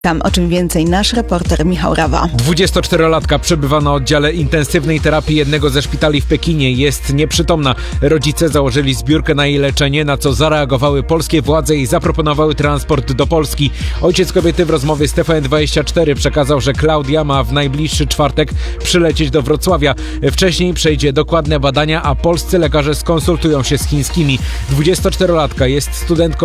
Tam o czym więcej nasz reporter Michał Rawa. 24-latka przebywa na oddziale intensywnej terapii jednego ze szpitali w Pekinie. Jest nieprzytomna. Rodzice założyli zbiórkę na jej leczenie, na co zareagowały polskie władze i zaproponowały transport do Polski. Ojciec kobiety w rozmowie z TVN24 przekazał, że Klaudia ma w najbliższy czwartek przylecieć do Wrocławia. Wcześniej przejdzie dokładne badania, a polscy lekarze skonsultują się z chińskimi. 24-latka jest studentką